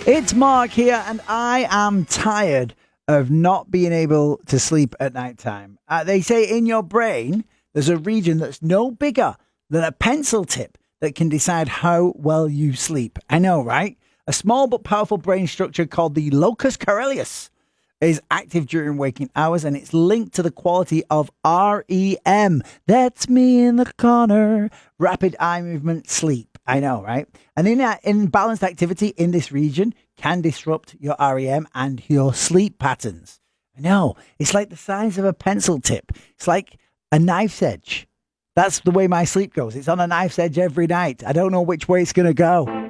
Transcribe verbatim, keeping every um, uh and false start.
It's Mark here, and I am tired of not being able to sleep at night time. Uh, they say in your brain, there's a region that's no bigger than a pencil tip that can decide how well you sleep. I know, right? A small but powerful brain structure called the locus coeruleus is active during waking hours, and it's linked to the quality of R E M. That's me in the corner. Rapid eye movement sleep. I know, right? And in that imbalanced activity in this region can disrupt your R E M and your sleep patterns. I know. It's like the size of a pencil tip. It's like a knife's edge. That's the way my sleep goes. It's on a knife's edge every night. I don't know which way it's going to go.